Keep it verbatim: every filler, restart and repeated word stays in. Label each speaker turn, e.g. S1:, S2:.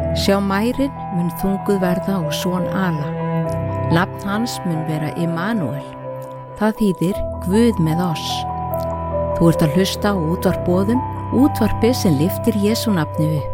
S1: Sjá mærin mun þunguð verða og son ala. Nafn hans mun vera Immanuel. Það þýðir Guð með oss. Þú ert að hlusta á útvarp Boðun, útvarpið sem lyftir Jesú nafni upp.